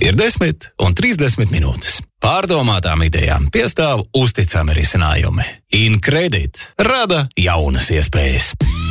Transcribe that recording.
Ir 10 un 30 minūtes. Pārdomātām idejām piestāv uzticami risinājumi. InCredit rada jaunas iespējas.